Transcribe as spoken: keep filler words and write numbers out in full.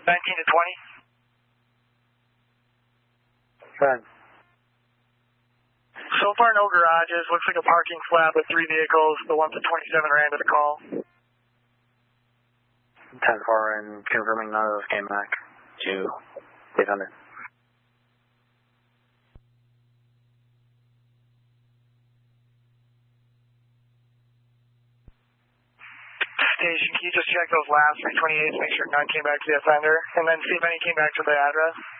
nineteen to twenty. Go ahead. So far, no garages. Looks like a parking flat with three vehicles. The one to twenty-seven ran to the call. ten four and confirming none of those came back to eight hundred. Station, can you just check those last three twenty-eights, make sure none came back to the offender, and then see if any came back to the address?